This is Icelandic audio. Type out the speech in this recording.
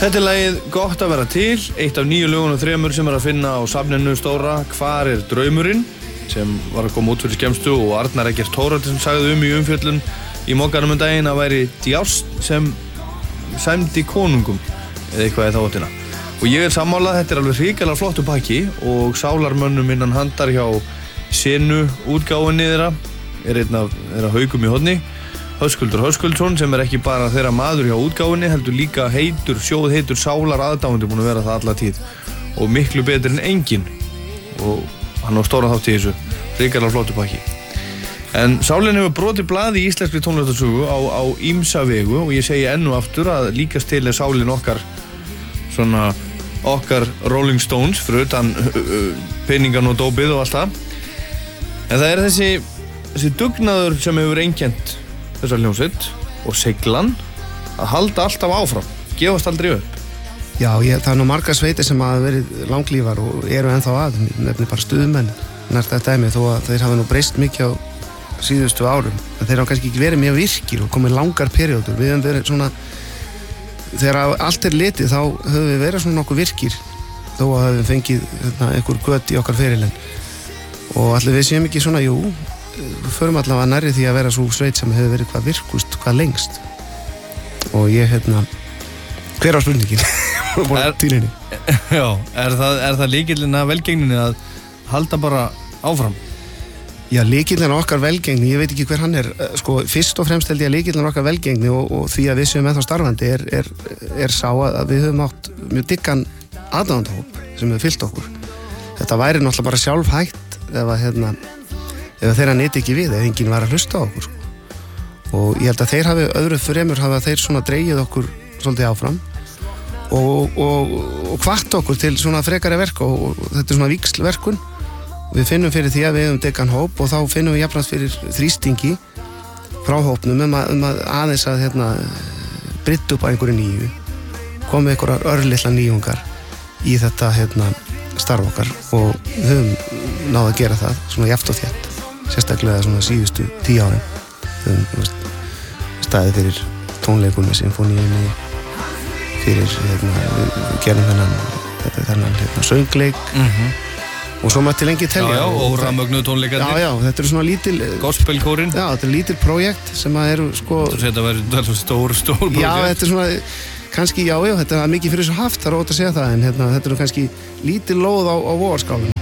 Þetta lagið Gott að vera til, eitt af 9 lögunum 3 sem að finna á safninu stóra Hvar draumurinn, sem var að koma út fyrir skemmstu og Arnar Eggert Thoroddsen sagði í umfjöllun í Mogganum daginn að væri djást sem sæmdi konungum eða eitthvað í þá áttina. Og ég sammála, þetta alveg hrikalega flottur pakki og sálarmönnum innan handar hjá Senu útgáfunni þeirra einn af þeirra Haukum í horni. Höskuldur Höskuldsson sem ekki bara þeirra maður hjá útgáfunni heldur líka sjóðheitur sálar aðdáandi búin að vera það alla tíð og miklu betri en enginn og hann á stóran þátt í þessu hrikalega flottur pakki. En sálin hefur brotið blað í íslenskri tónlistarsögu á ýmsa vegu og ég segi enn og aftur að líkast til sálin okkar Rolling Stones fyrir utan peningan og dópið og allt það. En það þessi dugnaður sem hefur einkennt þessar hljómsveit og seglan að halda alltaf áfram, gefast aldrei upp. Já, það er nú margar sveitir sem hafa verið langlífar og eru ennþá nefnir bara stuðmenn nært þetta dæmi þó að þeir hafa nú breyst mikið á síðustu árum en þeir hafa kannski ekki verið mjög virkir og komið langar periódur. Við höfum verið svona þegar allt litið þá höfum við verið svona nokkuð virkir þó að höfum fengið einhver gött í okkar ferilinn og allir við séum ekki svona, við förum allavega nærri því að vera svo sveit sem hefur verið hvað virkust, hvað lengst og ég, hver á spurningin? Já, er það lykillinn að velgengninni að halda bara áfram? Já, lykillinn okkar velgengni, ég veit ekki hver hann fyrst og fremst held ég að lykillinn okkar velgengni og því að við séum ennþá starfandi er sá að við höfum átt mjög diggan aðdáendahóp sem hefur fyllt okkur. Þetta væri náttúrulega bara sjálfhætt ef þeirra nyti ekki við, ef enginn var að hlusta á okkur og ég held að þeir hafi öðru fremur hafa þeir svona dreigið okkur svolítið áfram og hvatt okkur til svona frekari verk og þetta svona víxlverkun. Við finnum fyrir því að við höfum diggan hóp og þá finnum við jafnast fyrir þrýstingi frá hópnum að aðeins að brytta upp á einhverju nýju, komið einhverjar örlitla nýjungar í þetta starf okkar og við höfum náð að gera það svona jafnt og þétt, sérstaklega svona síðustu 10 árin. Við höfum staðið fyrir tónleikum með sinfóníunni, fyrir gerum þennan söngleik og svo mætti lengi telja. Já, og rafmögnuð tónleikarnir. Já, þetta svona lítil gospelkórinn. Já, þetta lítil projekt sem eru Þetta verður stór projekt. Já, þetta svona kannski, þetta er mikið fyrir þessu haft, það ótt að segja það en þetta kannski lítil lóð á vogarskálunum.